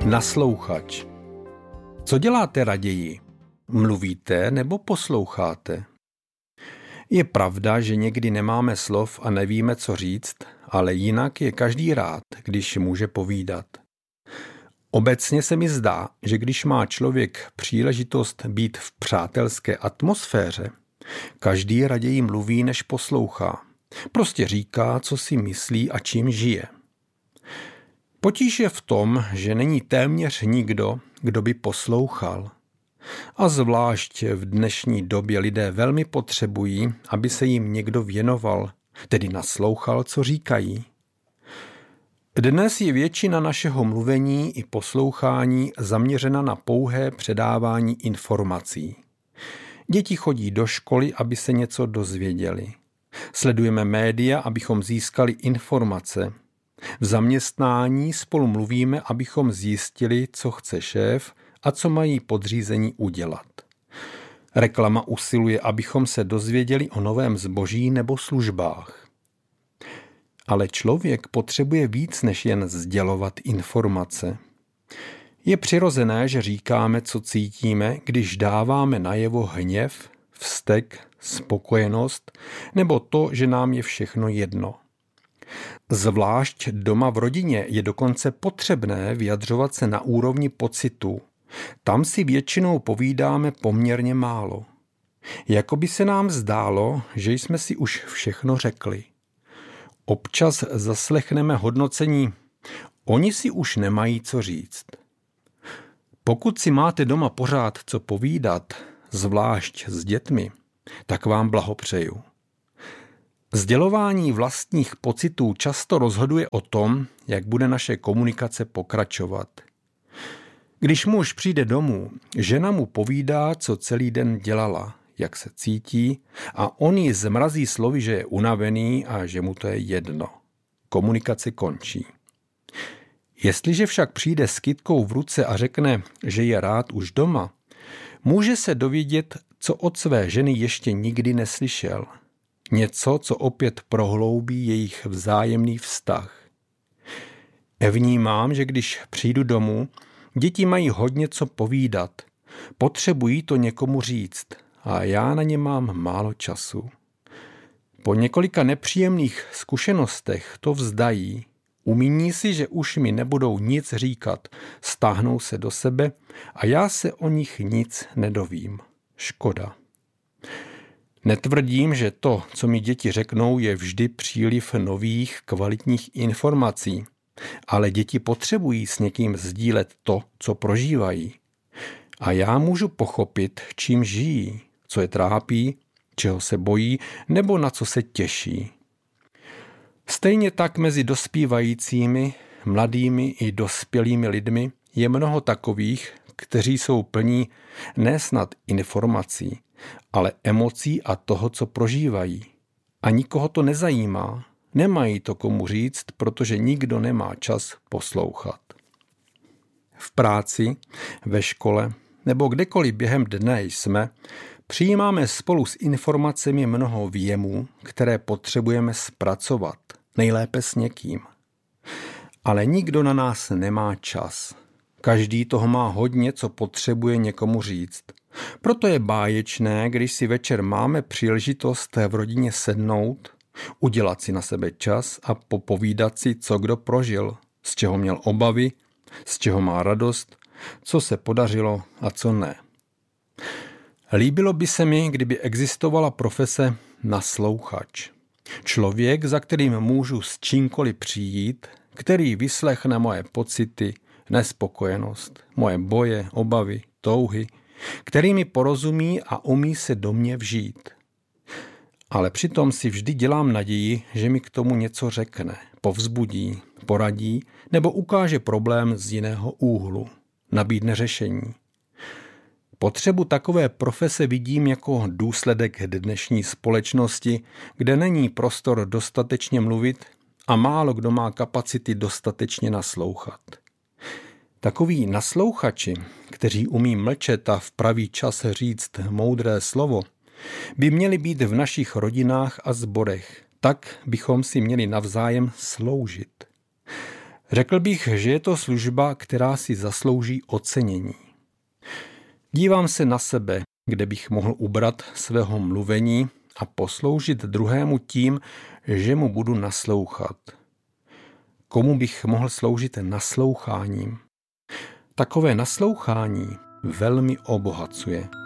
Naslouchač. Co děláte raději? Mluvíte nebo posloucháte? Je pravda, že někdy nemáme slov a nevíme, co říct, ale jinak je každý rád, když může povídat. Obecně se mi zdá, že když má člověk příležitost být v přátelské atmosféře, každý raději mluví, než poslouchá. Prostě říká, co si myslí a čím žije. Potíž je v tom, že není téměř nikdo, kdo by poslouchal. A zvlášť v dnešní době lidé velmi potřebují, aby se jim někdo věnoval, tedy naslouchal, co říkají. Dnes je většina našeho mluvení i poslouchání zaměřena na pouhé předávání informací. Děti chodí do školy, aby se něco dozvěděli. Sledujeme média, abychom získali informace. V zaměstnání spolu mluvíme, abychom zjistili, co chce šéf a co mají podřízení udělat. Reklama usiluje, abychom se dozvěděli o novém zboží nebo službách. Ale člověk potřebuje víc než jen sdělovat informace. Je přirozené, že říkáme, co cítíme, když dáváme najevo hněv, vztek, spokojenost nebo to, že nám je všechno jedno. Zvlášť doma v rodině je dokonce potřebné vyjadřovat se na úrovni pocitu. Tam si většinou povídáme poměrně málo. Jakoby se nám zdálo, že jsme si už všechno řekli. Občas zaslechneme hodnocení, oni si už nemají co říct. Pokud si máte doma pořád co povídat, zvlášť s dětmi, tak vám blahopřeju. Sdělování vlastních pocitů často rozhoduje o tom, jak bude naše komunikace pokračovat. Když muž přijde domů, žena mu povídá, co celý den dělala, jak se cítí a on ji zmrazí slovy, že je unavený a že mu to je jedno. Komunikace končí. Jestliže však přijde s kytkou v ruce a řekne, že je rád už doma, může se dovědět, co od své ženy ještě nikdy neslyšel. Něco, co opět prohloubí jejich vzájemný vztah. Vnímám, že když přijdu domů, děti mají hodně co povídat. Potřebují to někomu říct a já na ně mám málo času. Po několika nepříjemných zkušenostech to vzdají. Umíní si, že už mi nebudou nic říkat, stáhnou se do sebe a já se o nich nic nedovím. Škoda. Netvrdím, že to, co mi děti řeknou, je vždy příliv nových, kvalitních informací, ale děti potřebují s někým sdílet to, co prožívají. A já můžu pochopit, čím žijí, co je trápí, čeho se bojí nebo na co se těší. Stejně tak mezi dospívajícími, mladými i dospělými lidmi je mnoho takových, kteří jsou plní ne snad informací, ale emocí a toho, co prožívají. A nikoho to nezajímá, nemají to komu říct, protože nikdo nemá čas poslouchat. V práci, ve škole nebo kdekoliv během dne jsme, přijímáme spolu s informacemi mnoho vjemů, které potřebujeme zpracovat, nejlépe s někým. Ale nikdo na nás nemá čas. Každý toho má hodně, co potřebuje někomu říct. Proto je báječné, když si večer máme příležitost v rodině sednout, udělat si na sebe čas a popovídat si, co kdo prožil, z čeho měl obavy, z čeho má radost, co se podařilo a co ne. Líbilo by se mi, kdyby existovala profese naslouchač. Člověk, za kterým můžu s čímkoliv přijít, který vyslechne moje pocity, nespokojenost, moje boje, obavy, touhy, který mi porozumí a umí se do mě vžít. Ale přitom si vždy dělám naději, že mi k tomu něco řekne, povzbudí, poradí nebo ukáže problém z jiného úhlu, nabídne řešení. Potřebu takové profese vidím jako důsledek dnešní společnosti, kde není prostor dostatečně mluvit a málo kdo má kapacity dostatečně naslouchat. Takoví naslouchači, kteří umí mlčet a v pravý čas říct moudré slovo, by měli být v našich rodinách a sborech. Tak bychom si měli navzájem sloužit. Řekl bych, že je to služba, která si zaslouží ocenění. Dívám se na sebe, kde bych mohl ubrat svého mluvení a posloužit druhému tím, že mu budu naslouchat. Komu bych mohl sloužit nasloucháním? Takové naslouchání velmi obohacuje.